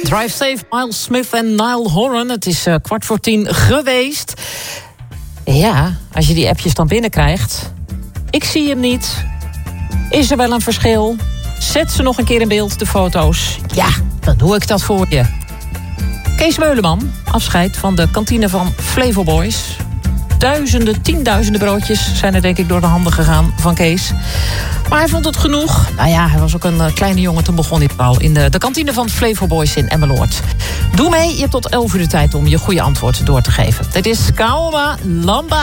Drive Safe, Miles Smith en Niall Horan. Het is 10:15 geweest. Ja, als je die appjes dan binnenkrijgt. Ik zie hem niet. Is er wel een verschil? Zet ze nog een keer in beeld, de foto's. Ja, dan doe ik dat voor je. Kees Meuleman, afscheid van de kantine van Flavor Boys. Tienduizenden broodjes zijn er denk ik door de handen gegaan van Kees. Maar hij vond het genoeg. Nou ja, hij was ook een kleine jongen, toen begon hij al in de kantine van Flavor Boys in Emmeloord. Doe mee, je hebt tot 11 uur de tijd om je goede antwoord door te geven. Dit is Kaoma Lamba.